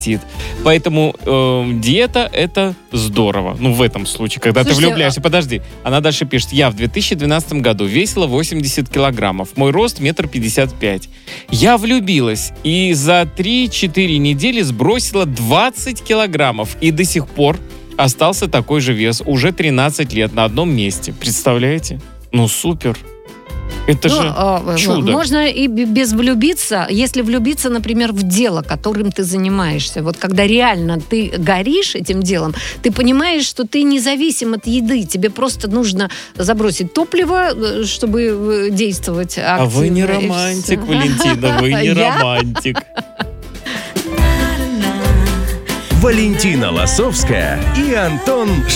Поэтому диета — это здорово. Ну, в этом случае, когда Слушайте, ты влюбляешься. Подожди, она дальше пишет. Я в 2012 году весила 80 килограммов. Мой рост 1,55 м. Я влюбилась и за 3-4 недели сбросила 20 килограммов. И до сих пор остался такой же вес. Уже 13 лет на одном месте. Представляете? Ну, супер. Это же чудо. Можно и без влюбиться, если влюбиться, например, в дело, которым ты занимаешься. Вот когда реально ты горишь этим делом, ты понимаешь, что ты независим от еды. Тебе просто нужно забросить топливо, чтобы действовать активно. А вы не романтик, Валентина, вы не романтик. Валентина Лосовская и Антон